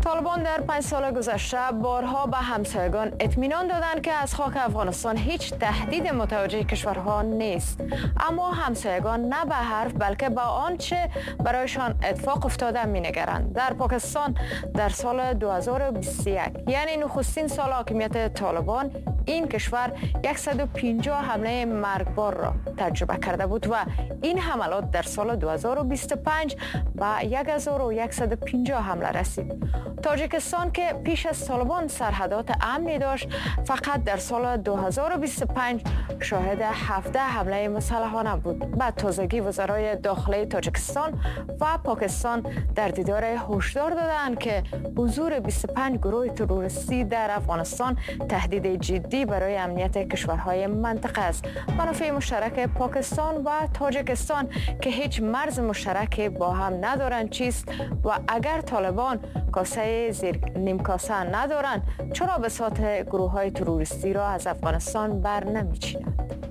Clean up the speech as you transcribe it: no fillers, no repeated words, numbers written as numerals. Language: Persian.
طالبان در 5 سال گذشته بارها به همسایگان اطمینان دادند که از خاک افغانستان هیچ تهدید متوجه کشورها نیست، اما همسایگان نه به حرف بلکه به آنچه برایشان اتفاق افتاده می‌نگرند. در پاکستان در سال 2021 یعنی نخستین سال حاکمیت طالبان، این کشور 150 حمله مرگبار را تجربه کرده بود و این حملات در سال 2025 به 1150 حمله رسید. تاجیکستان که پیش از طالبان سرحدات امنی داشت، فقط در سال 2025 شاهد 17 حمله مسلحانه بود. بعد تازگی وزرای داخلی تاجیکستان و پاکستان در دیدار هشدار دادند که حضور 25 گروه تروریستی در افغانستان تهدید جدی برای امنیت کشورهای منطقه است. منافع مشترک پاکستان و تاجیکستان که هیچ مرز مشترکی با هم ندارند چیست و اگر طالبان کاسه زیر نیم کاسه ندارند، چرا بساط گروه های تروریستی را از افغانستان بر نمیچینند؟